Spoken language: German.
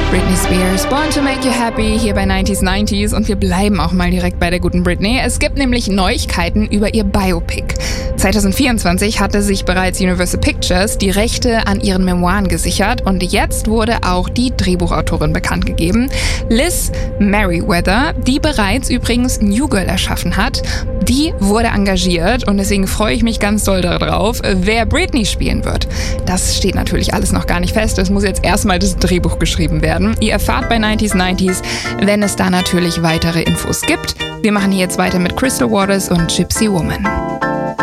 Britney Spears, Born to Make You Happy, hier bei 90s und wir bleiben auch mal direkt bei der guten Britney. Es gibt nämlich Neuigkeiten über ihr Biopic. 2024 hatte sich bereits Universal Pictures die Rechte an ihren Memoiren gesichert und jetzt wurde auch die Drehbuchautorin bekannt gegeben, Liz Meriwether, die bereits übrigens New Girl erschaffen hat. Die wurde engagiert und deswegen freue ich mich ganz doll darauf, wer Britney spielen wird. Das steht natürlich alles noch gar nicht fest, es muss jetzt erstmal das Drehbuch geschrieben werden. Ihr erfahrt bei 90s, wenn es da natürlich weitere Infos gibt. Wir machen hier jetzt weiter mit Crystal Waters und Gypsy Woman.